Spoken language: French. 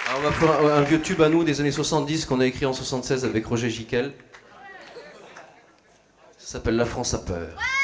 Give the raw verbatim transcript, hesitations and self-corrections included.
Alors, on va faire un, un vieux tube à nous des années soixante-dix qu'on a écrit en soixante-seize avec Roger Giquel. Ça s'appelle La France a peur.